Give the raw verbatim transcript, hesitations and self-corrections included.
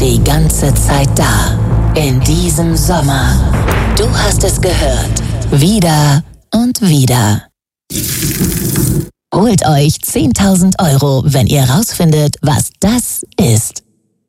Die ganze Zeit da. In diesem Sommer. Du hast es gehört. Wieder und wieder. Holt euch zehntausend Euro, wenn ihr rausfindet, was das ist.